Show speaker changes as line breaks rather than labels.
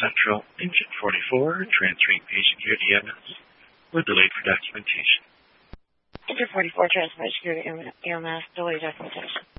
Central, Engine 44, transferring patient here to EMS. We're delayed for documentation.
Engine 44, transfer here to EMS, delayed documentation.